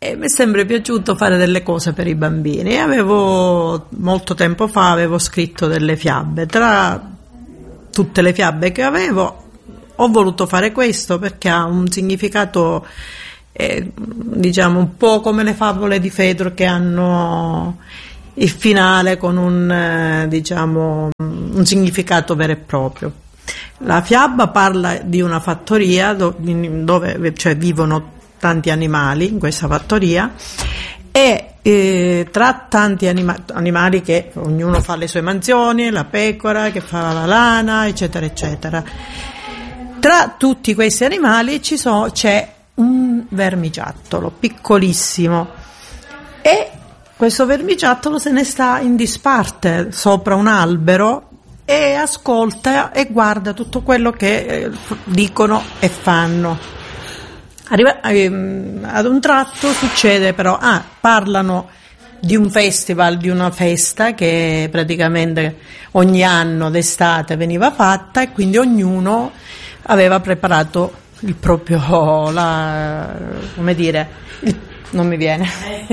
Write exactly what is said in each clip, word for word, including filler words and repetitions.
E mi è sempre piaciuto fare delle cose per i bambini. Avevo, molto tempo fa, avevo scritto delle fiabe. Tra tutte le fiabe che avevo, ho voluto fare questo perché ha un significato, eh, diciamo, un po' come le favole di Fedro, che hanno il finale con un, eh, diciamo, un significato vero e proprio. La fiaba parla di una fattoria dove, dove cioè, vivono tanti animali in questa fattoria, e eh, tra tanti anima- animali che ognuno fa le sue mansioni, la pecora che fa la lana, eccetera eccetera. Tra tutti questi animali ci so, c'è un vermiciattolo piccolissimo, e questo vermiciattolo se ne sta in disparte sopra un albero e ascolta e guarda tutto quello che eh, dicono e fanno. Arriva, ehm, ad un tratto succede però, ah, parlano di un festival, di una festa che praticamente ogni anno d'estate veniva fatta, e quindi ognuno aveva preparato il proprio, la, come dire, il, non mi viene,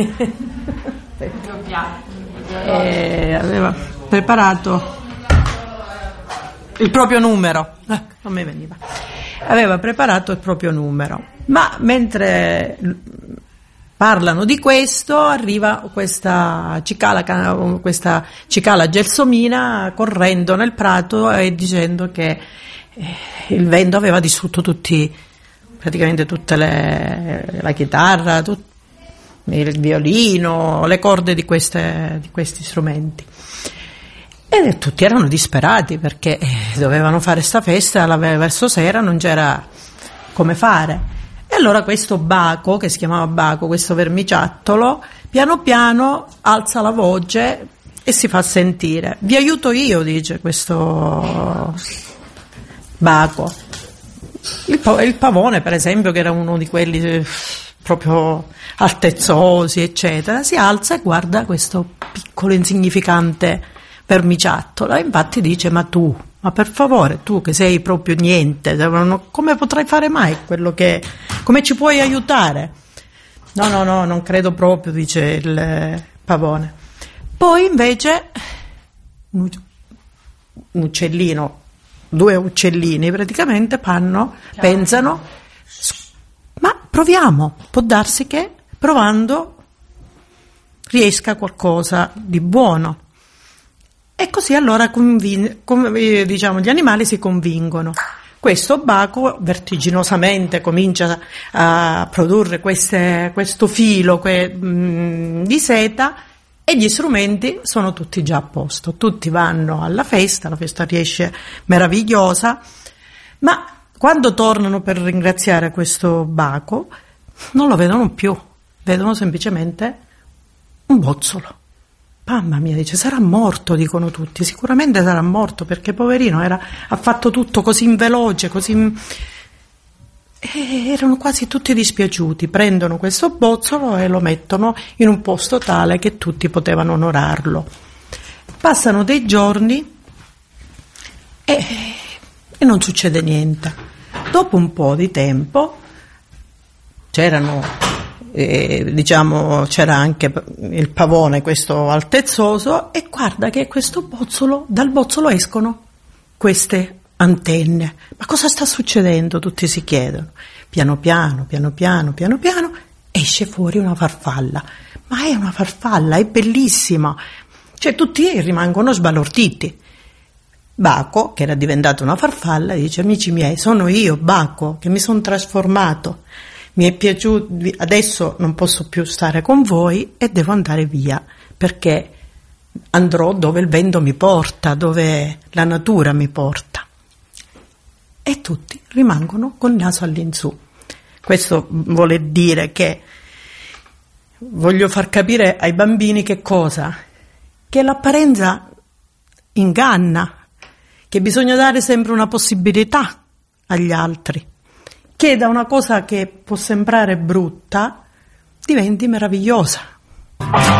eh, aveva preparato il proprio numero, eh, non mi veniva, aveva preparato il proprio numero, ma mentre parlano di questo arriva questa cicala, questa cicala gelsomina correndo nel prato e dicendo che il vento aveva distrutto tutti, praticamente tutte le, la chitarra, tut, il violino, le corde di, queste, di questi strumenti. E tutti erano disperati perché dovevano fare sta festa, verso sera non c'era come fare. E allora questo Baco, che si chiamava Baco, questo vermiciattolo, piano piano alza la voce e si fa sentire. Vi aiuto io, dice questo Baco. Il, il pavone, per esempio, che era uno di quelli proprio altezzosi, eccetera, si alza e guarda questo piccolo insignificante vermiciattolo, e infatti dice: ma tu, ma per favore, tu che sei proprio niente, come potrai fare mai quello che, come ci puoi aiutare? No, no, no, non credo proprio, dice il pavone. Poi invece un uccellino, due uccellini praticamente fanno, pensano, ma proviamo, può darsi che provando riesca qualcosa di buono. E così allora convin- com- diciamo, gli animali si convincono. Questo Baco vertiginosamente comincia a produrre queste, questo filo que- mh, di seta, e gli strumenti sono tutti già a posto. Tutti vanno alla festa, la festa riesce meravigliosa, ma quando tornano per ringraziare questo Baco non lo vedono più, vedono semplicemente un bozzolo. Mamma mia, dice, sarà morto, dicono tutti, sicuramente sarà morto, perché poverino era, ha fatto tutto così in veloce, così in... E erano quasi tutti dispiaciuti. Prendono questo bozzolo e lo mettono in un posto tale che tutti potevano onorarlo. Passano dei giorni e, e non succede niente. Dopo un po' di tempo c'erano Eh, diciamo c'era anche il pavone, questo altezzoso, e guarda che questo bozzolo, dal bozzolo escono queste antenne. Ma cosa sta succedendo? Tutti si chiedono. Piano piano, piano piano, piano piano esce fuori una farfalla. Ma è una farfalla, è bellissima. Cioè tutti rimangono sbalorditi. Baco, che era diventato una farfalla, dice: amici miei, sono io, Baco, che mi sono trasformato. Mi è piaciuto, adesso non posso più stare con voi e devo andare via, perché andrò dove il vento mi porta, dove la natura mi porta. E tutti rimangono col naso all'insù. Questo vuole dire che voglio far capire ai bambini che cosa? Che l'apparenza inganna, che bisogna dare sempre una possibilità agli altri, che da una cosa che può sembrare brutta diventi meravigliosa.